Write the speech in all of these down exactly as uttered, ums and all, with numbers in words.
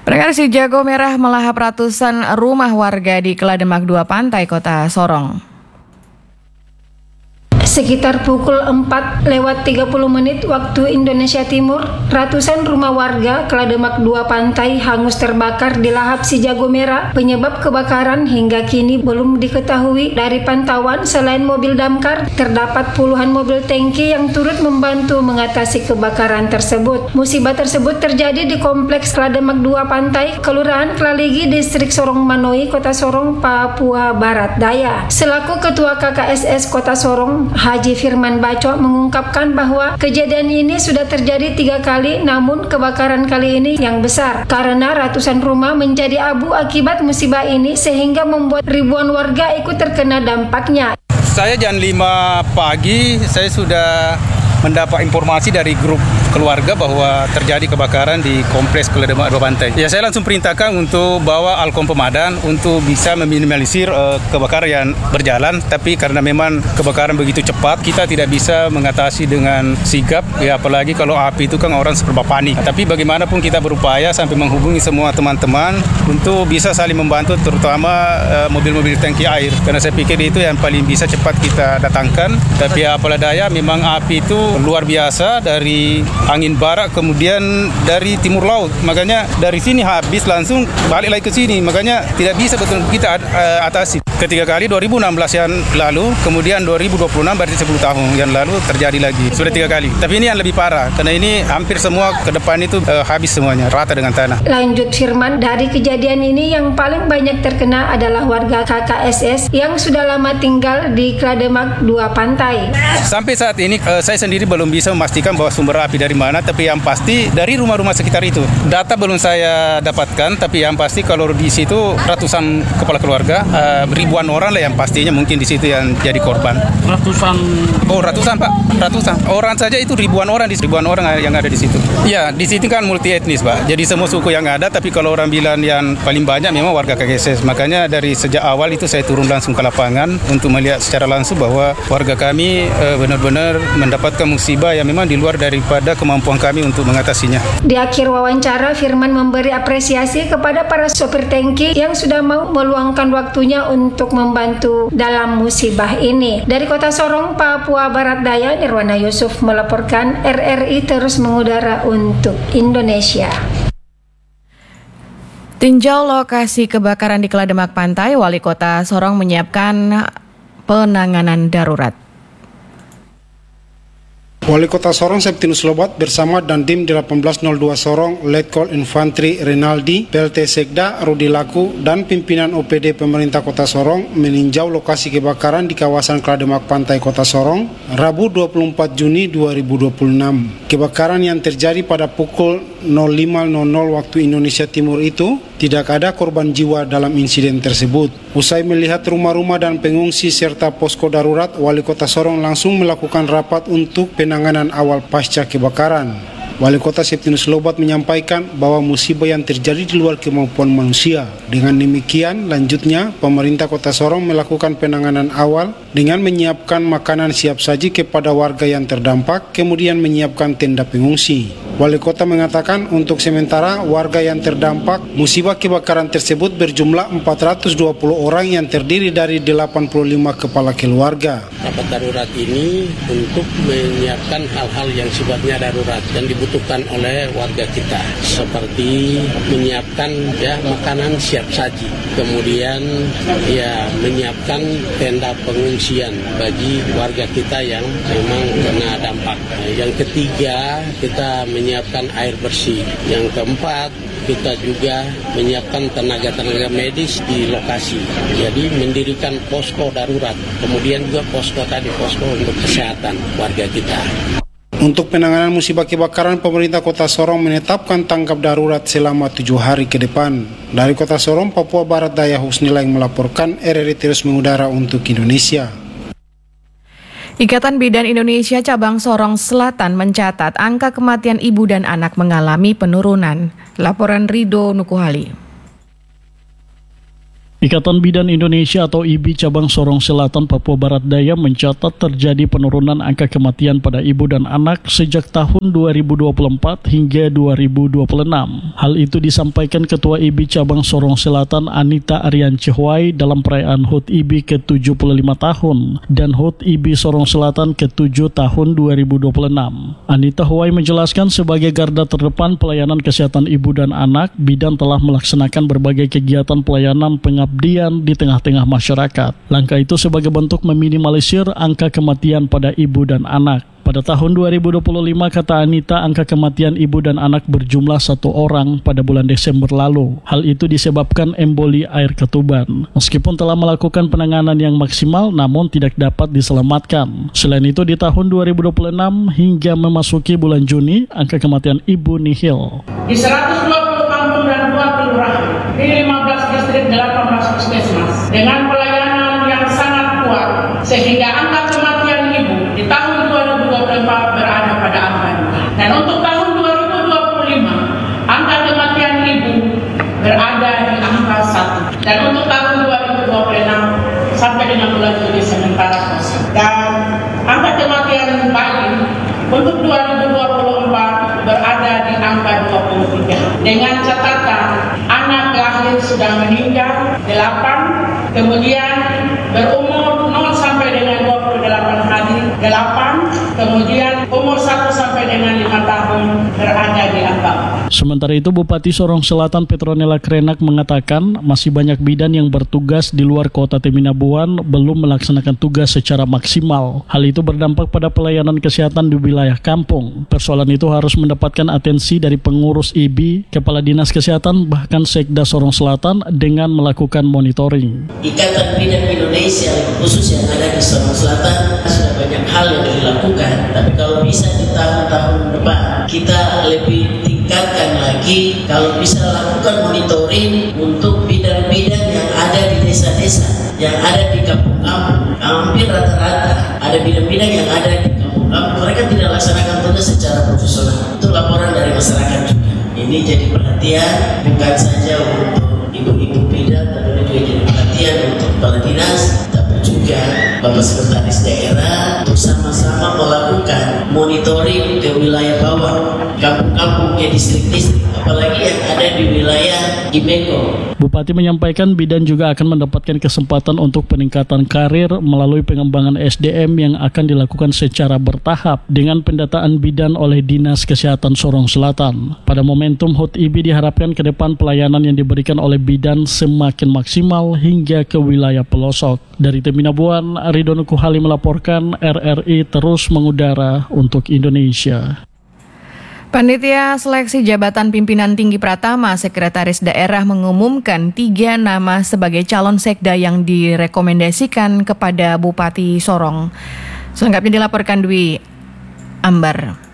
Pendengar, si jago merah melahap ratusan rumah warga di Kelademak dua Pantai, Kota Sorong. Sekitar pukul empat lewat tiga puluh menit waktu Indonesia Timur, ratusan rumah warga Kelademak dua Pantai hangus terbakar di lahap si jago merah. Penyebab kebakaran hingga kini belum diketahui. Dari pantauan, selain mobil damkar, terdapat puluhan mobil tangki yang turut membantu mengatasi kebakaran tersebut. Musibah tersebut terjadi di Kompleks Kelademak dua Pantai, Kelurahan Klaligi, Distrik Sorong Manoi, Kota Sorong, Papua Barat Daya. Selaku Ketua K K S S Kota Sorong, Haji Firman Baco mengungkapkan bahwa kejadian ini sudah terjadi tiga kali, namun kebakaran kali ini yang besar karena ratusan rumah menjadi abu akibat musibah ini sehingga membuat ribuan warga ikut terkena dampaknya. Saya jam lima pagi saya sudah mendapat informasi dari grup keluarga bahwa terjadi kebakaran di Kompleks Kelademak dua Pantai. Ya, saya langsung perintahkan untuk bawa Alkom Pemadam untuk bisa meminimalisir uh, kebakaran yang berjalan. Tapi karena memang kebakaran begitu cepat, kita tidak bisa mengatasi dengan sigap. Ya, apalagi kalau api itu kan orang serba panik. Tapi bagaimanapun kita berupaya sampai menghubungi semua teman-teman untuk bisa saling membantu, terutama uh, mobil-mobil tangki air. Karena saya pikir itu yang paling bisa cepat kita datangkan. Tapi apalah daya, memang api itu luar biasa dari angin barat kemudian dari timur laut, makanya dari sini habis langsung balik lagi ke sini, makanya tidak bisa betul kita uh, atasi. Ketiga kali dua ribu enam belas yang lalu, kemudian dua ribu dua puluh enam berarti sepuluh tahun yang lalu terjadi lagi. Sudah tiga kali. Tapi ini yang lebih parah karena ini hampir semua ke depan itu uh, habis semuanya, rata dengan tanah. Lanjut Firman, dari kejadian ini yang paling banyak terkena adalah warga K K S S yang sudah lama tinggal di Kelademak dua Pantai. Sampai saat ini uh, saya sendiri belum bisa memastikan bahwa sumber api dari mana, tapi yang pasti dari rumah-rumah sekitar itu. Data belum saya dapatkan, tapi yang pasti kalau di situ ratusan kepala keluarga, uh, ribuan orang lah yang pastinya mungkin di situ yang jadi korban. Ratusan? Oh, ratusan Pak, ratusan. Orang saja itu ribuan orang, di ribuan orang yang ada di situ. Ya, di situ kan multi etnis Pak, jadi semua suku yang ada, tapi kalau orang bilang yang paling banyak memang warga K K S S. Makanya dari sejak awal itu saya turun langsung ke lapangan untuk melihat secara langsung bahwa warga kami uh, benar-benar mendapatkan musibah yang memang di luar daripada kemampuan kami untuk mengatasinya. Di akhir wawancara, Firman memberi apresiasi kepada para sopir tangki yang sudah mau meluangkan waktunya untuk membantu dalam musibah ini. Dari Kota Sorong, Papua Barat Daya, Nirwana Yusuf melaporkan. R R I terus mengudara untuk Indonesia. Tinjau lokasi kebakaran di Kelademak Pantai, Wali Kota Sorong menyiapkan penanganan darurat. Wali Kota Sorong Septinus Lobat bersama Dandim delapan belas nol dua Sorong, Letkol Infantri Rinaldi, P L T Sekda, Rudi Laku, dan pimpinan O P D Pemerintah Kota Sorong meninjau lokasi kebakaran di kawasan Kelademak Pantai Kota Sorong, Rabu dua puluh empat Juni dua ribu dua puluh enam. Kebakaran yang terjadi pada pukul nol lima nol nol waktu Indonesia Timur itu tidak ada korban jiwa dalam insiden tersebut. Usai melihat rumah-rumah dan pengungsi serta posko darurat, Wali Kota Sorong langsung melakukan rapat untuk penanganan awal pasca kebakaran. Wali Kota Septinus Lobat menyampaikan bahwa musibah yang terjadi di luar kemampuan manusia. Dengan demikian, lanjutnya pemerintah Kota Sorong melakukan penanganan awal dengan menyiapkan makanan siap saji kepada warga yang terdampak, kemudian menyiapkan tenda pengungsi. Wali Kota mengatakan untuk sementara warga yang terdampak musibah kebakaran tersebut berjumlah empat ratus dua puluh orang yang terdiri dari delapan puluh lima kepala keluarga. Rapat darurat ini untuk menyiapkan hal-hal yang sifatnya darurat dan dibutuhkan oleh warga kita, seperti menyiapkan ya makanan siap saji, kemudian ya menyiapkan tenda pengungsian bagi warga kita yang memang kena dampak. Yang ketiga, kita menyiapkan air bersih. Yang keempat, kita juga menyiapkan tenaga-tenaga medis di lokasi. Jadi mendirikan posko darurat, kemudian juga posko tadi posko untuk kesehatan warga kita. Untuk penanganan musibah kebakaran, pemerintah Kota Sorong menetapkan tanggap darurat selama tujuh hari ke depan. Dari Kota Sorong, Papua Barat Daya, Husnila yang melaporkan. R R I terus mengudara untuk Indonesia. Ikatan Bidan Indonesia Cabang Sorong Selatan mencatat angka kematian ibu dan anak mengalami penurunan. Laporan Rido Nukuhali. Ikatan Bidan Indonesia atau I B I cabang Sorong Selatan, Papua Barat Daya mencatat terjadi penurunan angka kematian pada ibu dan anak sejak tahun dua ribu dua puluh empat hingga dua ribu dua puluh enam. Hal itu disampaikan Ketua I B I cabang Sorong Selatan Anita Aryan Cihwai dalam perayaan H U T I B I ke tujuh puluh lima tahun dan H U T I B I Sorong Selatan ke tujuh tahun dua ribu dua puluh enam. Anita Huwai menjelaskan sebagai garda terdepan pelayanan kesehatan ibu dan anak, Bidan telah melaksanakan berbagai kegiatan pelayanan pengabdian di tengah-tengah masyarakat. Langkah itu sebagai bentuk meminimalisir angka kematian pada ibu dan anak. Pada tahun dua ribu dua puluh lima, kata Anita, angka kematian ibu dan anak berjumlah satu orang pada bulan Desember lalu. Hal itu disebabkan emboli air ketuban. Meskipun telah melakukan penanganan yang maksimal, namun tidak dapat diselamatkan. Selain itu, di tahun dua ribu dua puluh enam hingga memasuki bulan Juni, angka kematian ibu nihil. Di seratus dua puluh kampung dan dua kelurahan, di lima belas distrik, delapan belas puskesmas, dengan pelayanan yang sangat kuat, sehingga angka kematian ibu di tahun dua ribu dua puluh empat berada pada angka dua. Dan untuk tahun dua ribu dua puluh lima, angka kematian ibu berada di angka satu. Dan untuk tahun dua ribu dua puluh enam sampai dengan bulan Juli sementara kosong. Dan angka kematian bayi untuk dua ribu dua puluh empat berada di angka dua puluh tiga. Dengan catatan anak lahir sudah meninggal delapan, kemudian berumur nol sampai dengan dua puluh delapan hari delapan, kemudian umur satu sampai dengan lima tahun berada di angka empat. Sementara itu, Bupati Sorong Selatan Petronella Krenak mengatakan masih banyak bidan yang bertugas di luar kota Teminabuan belum melaksanakan tugas secara maksimal. Hal itu berdampak pada pelayanan kesehatan di wilayah kampung. Persoalan itu harus mendapatkan atensi dari pengurus I B I, Kepala Dinas Kesehatan, bahkan Sekda Sorong Selatan dengan melakukan monitoring. Ikatan Bidan Indonesia khusus yang ada di Sorong Selatan sudah banyak hal yang dilakukan, tapi kalau bisa di tahun-tahun depan kita lebih tingkatkan lagi, kalau bisa lakukan monitoring untuk bidan-bidan yang ada di desa-desa, yang ada di kampung-kampung. Hampir rata-rata ada bidan-bidan yang ada di kampung-kampung, mereka tidak laksanakan tugas secara profesional. Itu laporan dari masyarakat juga. Ini jadi perhatian bukan saja untuk ibu-ibu bidan, tapi juga jadi perhatian untuk kepala dinas, tapi juga Bapak Sekretaris Daerah untuk sama-sama melakukan monitoring ke wilayah bawah, kampung-kampung ke distrik-distrik, apalagi yang ada di wilayah Imeko. Bupati menyampaikan bidan juga akan mendapatkan kesempatan untuk peningkatan karir melalui pengembangan S D M yang akan dilakukan secara bertahap dengan pendataan bidan oleh Dinas Kesehatan Sorong Selatan. Pada momentum H U T I B I diharapkan ke depan pelayanan yang diberikan oleh bidan semakin maksimal hingga ke wilayah pelosok. Dari Teminabuan, Ridwan Kuhali melaporkan, R R I terus mengudara untuk Indonesia. Panitia Seleksi Jabatan Pimpinan Tinggi Pratama Sekretaris Daerah mengumumkan tiga nama sebagai calon sekda yang direkomendasikan kepada Bupati Sorong. Selengkapnya dilaporkan Dwi Ambar.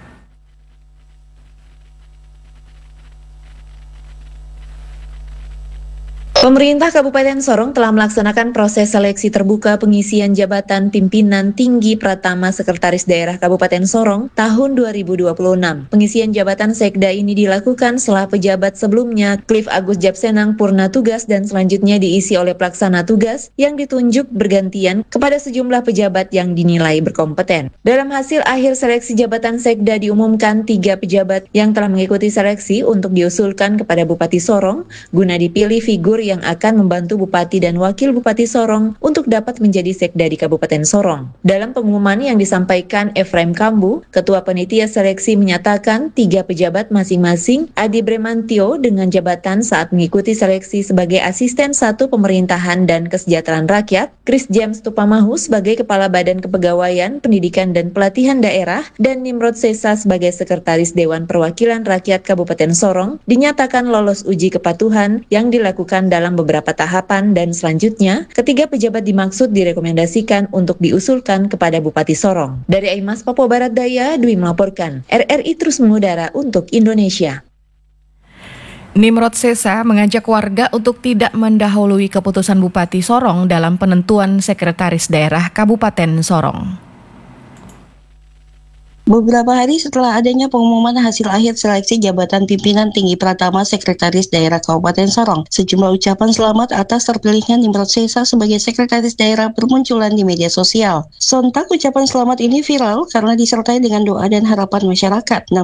Pemerintah Kabupaten Sorong telah melaksanakan proses seleksi terbuka pengisian jabatan pimpinan tinggi Pratama Sekretaris Daerah Kabupaten Sorong tahun dua ribu dua puluh enam. Pengisian jabatan sekda ini dilakukan setelah pejabat sebelumnya Cliff Agus Japsenang purna tugas dan selanjutnya diisi oleh pelaksana tugas yang ditunjuk bergantian kepada sejumlah pejabat yang dinilai berkompeten. Dalam hasil akhir seleksi jabatan sekda diumumkan tiga pejabat yang telah mengikuti seleksi untuk diusulkan kepada Bupati Sorong guna dipilih figur yang yang akan membantu Bupati dan Wakil Bupati Sorong untuk dapat menjadi sekda di Kabupaten Sorong. Dalam pengumuman yang disampaikan Efraim Kambu, Ketua Panitia Seleksi menyatakan tiga pejabat masing-masing Adi Bremantio dengan jabatan saat mengikuti seleksi sebagai Asisten Satu Pemerintahan dan Kesejahteraan Rakyat, Chris James Tupamahu sebagai Kepala Badan Kepegawaian, Pendidikan dan Pelatihan Daerah, dan Nimrod Sesa sebagai Sekretaris Dewan Perwakilan Rakyat Kabupaten Sorong dinyatakan lolos uji kepatuhan yang dilakukan dalam dalam beberapa tahapan dan selanjutnya ketiga pejabat dimaksud direkomendasikan untuk diusulkan kepada Bupati Sorong. Dari Aimas, Papua Barat Daya, Dwi melaporkan. R R I terus mengudara untuk Indonesia. Nimrod Sesa mengajak warga untuk tidak mendahului keputusan Bupati Sorong dalam penentuan Sekretaris Daerah Kabupaten Sorong. Beberapa hari setelah adanya pengumuman hasil akhir seleksi jabatan pimpinan tinggi Pratama Sekretaris Daerah Kabupaten Sorong, sejumlah ucapan selamat atas terpilihnya Nimrod Sesa sebagai Sekretaris Daerah bermunculan di media sosial. Sontak ucapan selamat ini viral karena disertai dengan doa dan harapan masyarakat.